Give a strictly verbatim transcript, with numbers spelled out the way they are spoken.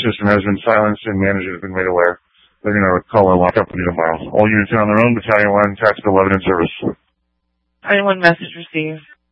system has been silenced and management has been made aware. They're going to call our company tomorrow. All units are on their own. Battalion one, Tactical eleven in service. Battalion one, message received.